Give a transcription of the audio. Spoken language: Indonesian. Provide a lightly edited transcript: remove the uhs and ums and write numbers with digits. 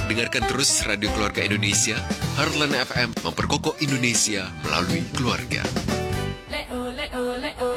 Dengarkan terus Radio Keluarga Indonesia, Heartland FM memperkokoh Indonesia melalui keluarga. Leo, Leo, Leo.